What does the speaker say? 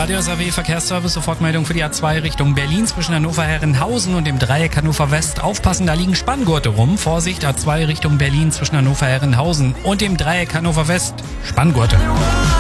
Radio SAW Verkehrsservice, Sofortmeldung für die A2 Richtung Berlin zwischen Hannover-Herrenhausen und dem Dreieck Hannover West. Aufpassen, da liegen Spanngurte rum. Vorsicht, A2 Richtung Berlin zwischen Hannover-Herrenhausen und dem Dreieck Hannover West. Spanngurte.